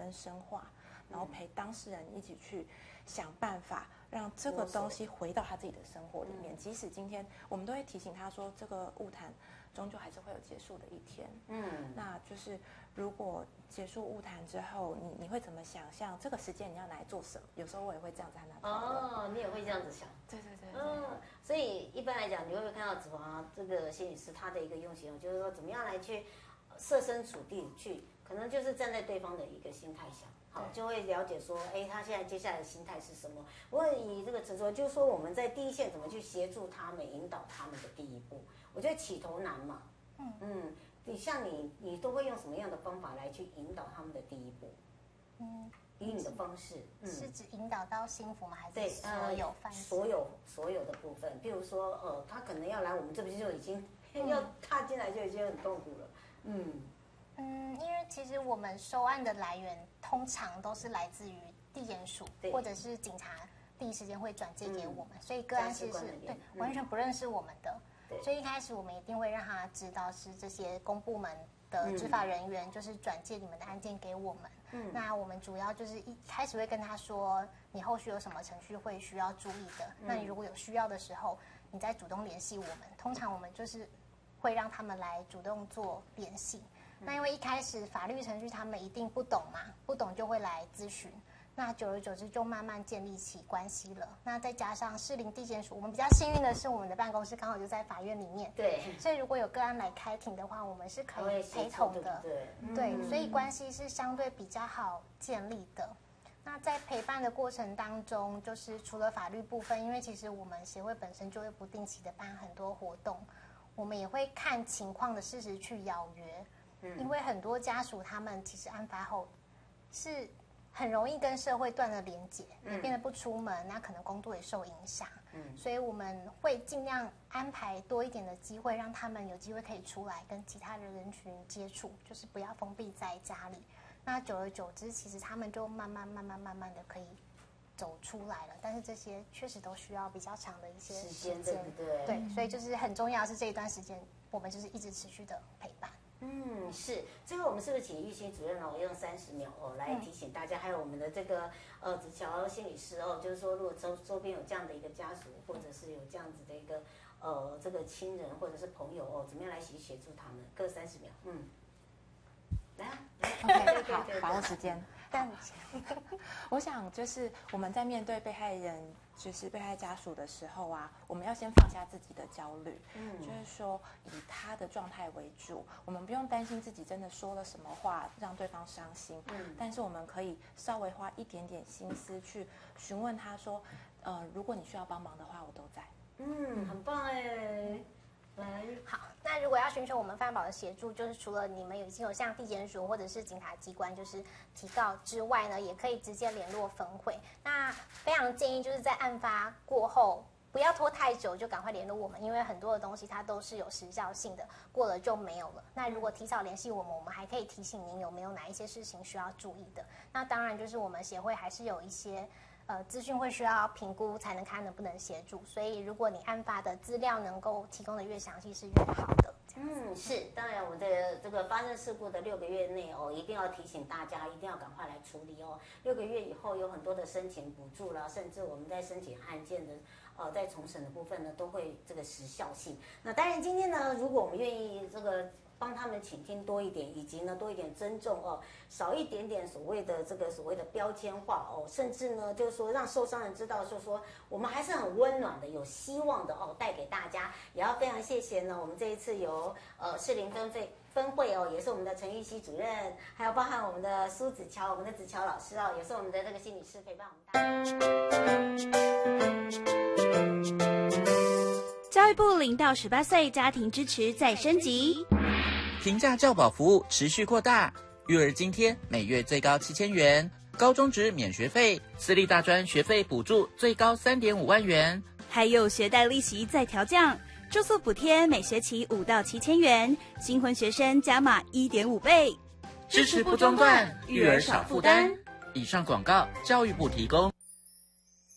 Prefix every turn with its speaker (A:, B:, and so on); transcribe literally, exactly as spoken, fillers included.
A: 跟深化，然后陪当事人一起去想办法让这个东西回到他自己的生活里面。即使今天我们都会提醒他说，这个晤谈终究还是会有结束的一天。嗯，那就是如果结束晤谈之后，你你会怎么想象这个时间你要拿来做什么？有时候我也会这样子和他讨论。
B: 哦，你也会这样子想。
A: 对对对对。
B: 嗯，所以一般来讲，你会不会看到子华这个心理师他的一个用心哦，就是说怎么样来去设身处地去，可能就是站在对方的一个心态想。好，就会了解说，哎，他现在接下来的心态是什么？我以这个陈卓，就是说我们在第一线怎么去协助他们、引导他们的第一步，我觉得起头难嘛。嗯嗯，你像你，你都会用什么样的方法来去引导他们的第一步？嗯，以你的方式，
C: 嗯、是指引导到幸福吗？还是
B: 对
C: 所有范式、
B: 呃？所有所有的部分，譬如说，呃，他可能要来我们这边就已经、嗯、要踏进来就已经很痛苦了。嗯。
C: 嗯，因为其实我们收案的来源通常都是来自于地检署或者是警察，第一时间会转接给我们，嗯、所以个案其实是对、嗯、完全不认识我们的，所以一开始我们一定会让他知道是这些公部门的执法人员，就是转介你们的案件给我们。嗯，那我们主要就是一开始会跟他说，你后续有什么程序会需要注意的，嗯、那你如果有需要的时候，你再主动联系我们。通常我们就是会让他们来主动做联系。那因为一开始法律程序他们一定不懂嘛，不懂就会来咨询，那久而久之就慢慢建立起关系了。那再加上士林地检署，我们比较幸运的是我们的办公室刚好就在法院里面，对，所以如果有个案来开庭的话，我们是可以陪同的，对，对，嗯、所以关系是相对比较好建立的。那在陪伴的过程当中，就是除了法律部分，因为其实我们协会本身就会不定期的办很多活动，我们也会看情况的事实去邀约。因为很多家属他们其实案发后是很容易跟社会断了连结，嗯、也变得不出门，那可能工作也受影响。嗯，所以我们会尽量安排多一点的机会，让他们有机会可以出来跟其他的人群接触，就是不要封闭在家里。那久而久之，其实他们就慢慢慢慢慢慢的可以走出来了。但是这些确实都需要比较长的一些时间，对不对？对，所以就是很重要的是这一段时间，我们就是一直持续的陪伴。
B: 嗯，是。最后我们是不是请玉心主任哦，用三十秒哦来提醒大家，嗯、还有我们的这个呃子乔心理师哦，就是说，如果周周边有这样的一个家属，或者是有这样子的一个呃这个亲人或者是朋友哦，怎么样来协协助他们？各三十秒，嗯，来啊
A: ，OK， 好，把握时间。但我想就是我们在面对被害人，就是被害家属的时候啊，我们要先放下自己的焦虑，嗯，就是说以他的状态为主，我们不用担心自己真的说了什么话让对方伤心，嗯，但是我们可以稍微花一点点心思去询问他说，呃，如果你需要帮忙的话，我都在。
B: 嗯，很棒哎。
C: 好，那如果要寻求我们犯保的协助，就是除了你们已经有向地检署或者是警察机关就是提告之外呢，也可以直接联络分会。那非常建议就是在案发过后，不要拖太久，就赶快联络我们，因为很多的东西它都是有时效性的，过了就没有了。那如果提早联系我们，我们还可以提醒您有没有哪一些事情需要注意的。那当然就是我们协会还是有一些呃，资讯会需要评估才能看能不能协助，所以如果你案发的资料能够提供的越详细是越好的。
B: 嗯，是，当然我们的这个发生事故的六个月内哦，一定要提醒大家，一定要赶快来处理哦。六个月以后有很多的申请补助啦，甚至我们在申请案件的呃在重审的部分呢，都会这个时效性。那当然今天呢，如果我们愿意这个帮他们倾听多一点，以及呢多一点尊重哦，少一点点所谓的这个所谓的标签化哦，甚至呢就是说让受伤人知道，就是说我们还是很温暖的，有希望的哦，带给大家。也要非常谢谢呢，我们这一次由呃士林分会分会哦，也是我们的陈玉熙主任，还有包含我们的苏子乔，我们的子乔老师哦，也是我们的这个心理师陪伴我们大家。
D: 教育部零到十八岁家庭支持再升级。
E: 平价教保服务持续扩大，育儿津贴每月最高七千元，高中职免学费，私立大专学费补助最高三点五万元，
D: 还有学贷利息再调降，住宿补贴每学期五到七千元，新婚学生加码一点五倍，
E: 支持不中断，育儿少负担。以上广告，教育部提供。